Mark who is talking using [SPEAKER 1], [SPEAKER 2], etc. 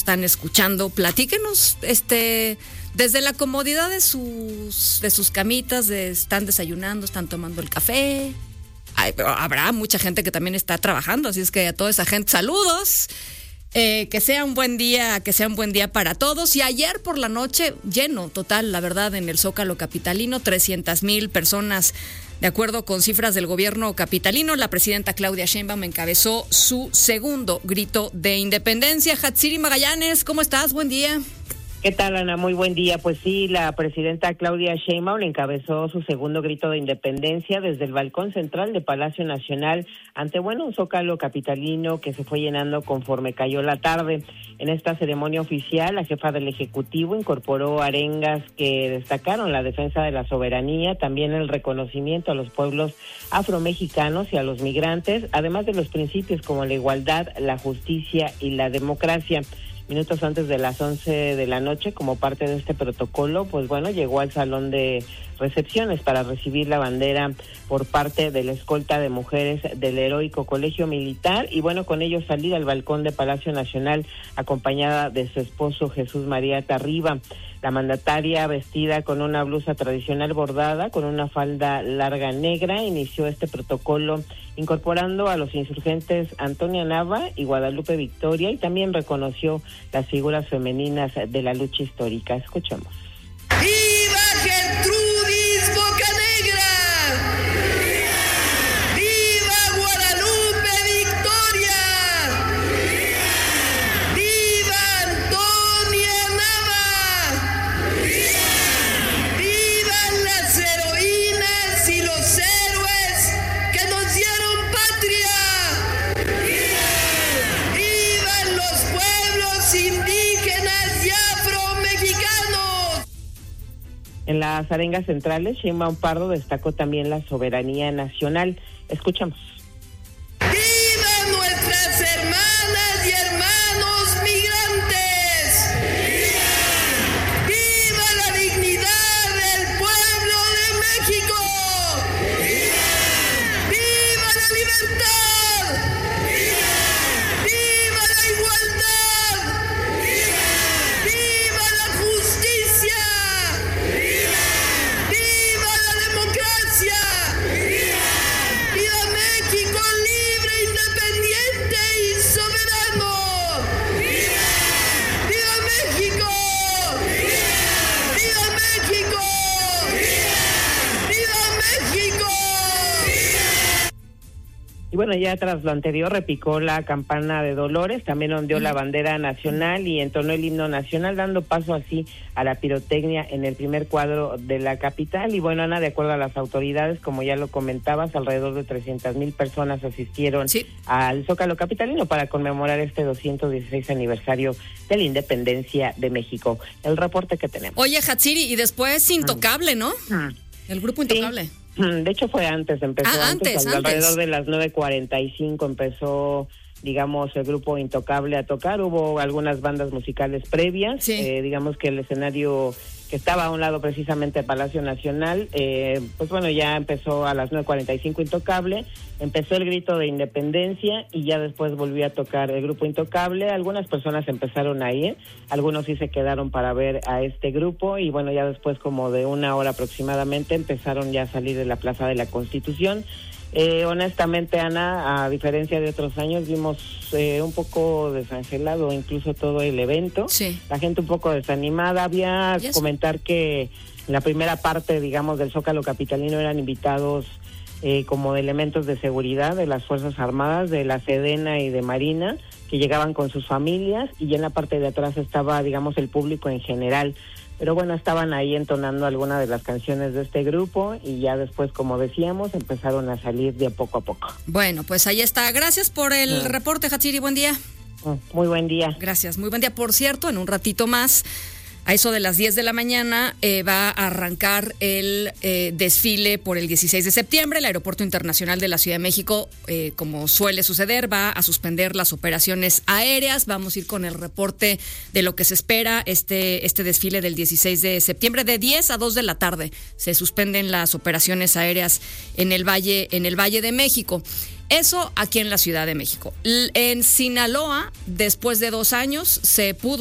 [SPEAKER 1] están escuchando, platíquenos, desde la comodidad de sus camitas, están desayunando, están tomando el café. Habrá mucha gente que también está trabajando, así es que a toda esa gente, saludos. Que sea un buen día para todos. Y ayer por la noche, lleno total, la verdad, en el Zócalo capitalino, 300,000 personas, de acuerdo con cifras del gobierno capitalino. La presidenta Claudia Sheinbaum encabezó su segundo grito de independencia. Hatsiri Magallanes, ¿cómo estás? Buen día.
[SPEAKER 2] ¿Qué tal, Ana? Muy buen día. Pues sí, la presidenta Claudia Sheinbaum encabezó su segundo grito de independencia desde el balcón central de Palacio Nacional ante, un Zócalo capitalino que se fue llenando conforme cayó la tarde. En esta ceremonia oficial, la jefa del Ejecutivo incorporó arengas que destacaron la defensa de la soberanía, también el reconocimiento a los pueblos afromexicanos y a los migrantes, además de los principios como la igualdad, la justicia y la democracia. Minutos antes de las 11 de la noche, como parte de este protocolo, llegó al salón de recepciones para recibir la bandera por parte de la escolta de mujeres del Heroico Colegio Militar y con ello salir al balcón de Palacio Nacional acompañada de su esposo Jesús María Tarriba. La mandataria, vestida con una blusa tradicional bordada, con una falda larga negra, inició este protocolo incorporando a los insurgentes Antonia Nava y Guadalupe Victoria, y también reconoció las figuras femeninas de la lucha histórica. Escuchemos.
[SPEAKER 3] ¡Viva Gertrudis Bocanegra! ¡Viva Guadalupe Victoria! ¡Viva Antonia Nava! ¡Vivan las heroínas y los héroes que nos dieron patria! ¡Vivan los pueblos indígenas y afromexicanos!
[SPEAKER 2] En las arengas centrales, Sheinbaum Pardo destacó también la soberanía nacional. Escuchamos.
[SPEAKER 3] ¡Vivan nuestras hermanas y hermanos migrantes! ¡Viva la dignidad del pueblo de México! ¡Viva la libertad! ¡Viva la igualdad! ¡Viva la justicia! ¡Viva la democracia! ¡Viva México libre, independiente y soberano! ¡Viva México! ¡Viva México! ¡Viva México!
[SPEAKER 2] Y ya tras lo anterior repicó la campana de Dolores, también ondeó la bandera nacional y entonó el himno nacional, dando paso así a la pirotecnia en el primer cuadro de la capital. Y Ana, de acuerdo a las autoridades, como ya lo comentabas, alrededor de 300,000 personas asistieron al Zócalo capitalino para conmemorar este 216 aniversario de la independencia de México. El reporte que tenemos.
[SPEAKER 1] Oye, Hatsiri, y después Intocable, ¿no? El grupo Intocable.
[SPEAKER 2] Sí. De hecho fue antes, antes. Alrededor de las 9:45 empezó, el grupo Intocable a tocar. Hubo algunas bandas musicales previas, digamos que el escenario que estaba a un lado precisamente de Palacio Nacional, ya empezó a las 9:45 Intocable, empezó el grito de independencia y ya después volvió a tocar el grupo Intocable. Algunas personas empezaron a ir, algunos sí se quedaron para ver a este grupo y ya después como de una hora aproximadamente empezaron ya a salir de la Plaza de la Constitución. Honestamente, Ana, a diferencia de otros años, vimos un poco desangelado incluso todo el evento. La gente un poco desanimada. Había comentar que la primera parte, del Zócalo capitalino eran invitados como elementos de seguridad de las Fuerzas Armadas, de la Sedena y de Marina, que llegaban con sus familias, y ya en la parte de atrás estaba, el público en general. Pero estaban ahí entonando algunas de las canciones de este grupo y ya después, como decíamos, empezaron a salir de poco a poco.
[SPEAKER 1] Bueno, pues ahí está. Gracias por el reporte, Hatsiri. Buen día.
[SPEAKER 2] Muy buen día.
[SPEAKER 1] Gracias, muy buen día. Por cierto, en un ratito más, a eso de las 10 de la mañana, va a arrancar el desfile por el 16 de septiembre. El Aeropuerto Internacional de la Ciudad de México, como suele suceder, va a suspender las operaciones aéreas. Vamos a ir con el reporte de lo que se espera este desfile del 16 de septiembre. De 10 a 2 de la tarde se suspenden las operaciones aéreas en el Valle de México. Eso aquí en la Ciudad de México. En Sinaloa, después de 2 años, se pudo